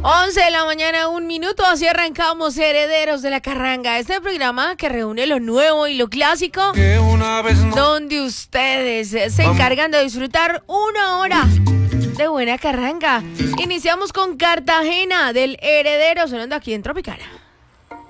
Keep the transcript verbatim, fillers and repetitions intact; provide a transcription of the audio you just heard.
once de la mañana, un minuto, así arrancamos Herederos de la Carranga, este programa que reúne lo nuevo y lo clásico, no... donde ustedes se encargan de disfrutar una hora de buena carranga. Iniciamos con Cartagena del Heredero, sonando aquí en Tropicana.